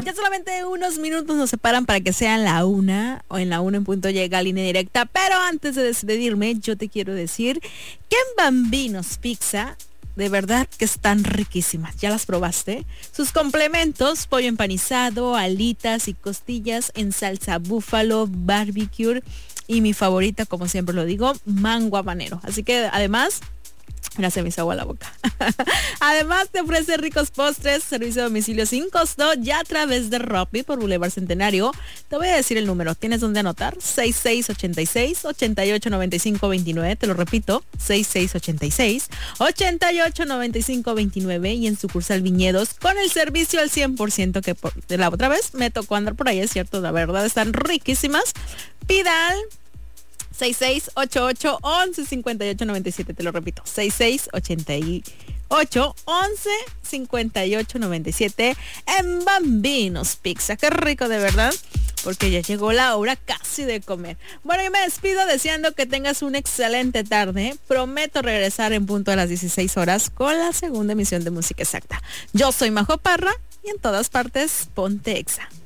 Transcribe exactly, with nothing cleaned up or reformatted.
Ya solamente unos minutos nos separan para que sean la una, o en la una en punto llega Línea Directa, pero antes de despedirme, yo te quiero decir que en Bambinos Pizza, de verdad que están riquísimas. ¿Ya las probaste? Sus complementos, pollo empanizado, alitas y costillas en salsa búfalo, barbecue y mi favorita, como siempre lo digo, mango habanero. Así que además, mira, se me hizo agua la boca. Además te ofrece ricos postres, servicio de domicilio sin costo, ya a través de Rappi por Boulevard Centenario. Te voy a decir el número, ¿tienes dónde anotar? seis seis ocho seis, ocho ocho nueve cinco dos nueve, te lo repito, seis seis ocho seis, ocho ocho nueve cinco dos nueve, y en sucursal Viñedos con el servicio al cien por ciento que por, de la otra vez me tocó andar por ahí, es cierto, la verdad, están riquísimas. Pidal seis seis ocho ocho, once cincuenta y ocho noventa y siete, te lo repito, seis seis ocho ocho, once cincuenta y ocho noventa y siete en Bambinos Pizza. Qué rico, de verdad, porque ya llegó la hora casi de comer. Bueno, yo me despido deseando que tengas una excelente tarde. Prometo regresar en punto a las dieciséis horas con la segunda emisión de Música Exacta. Yo soy Majo Parra y en todas partes ponte Exa.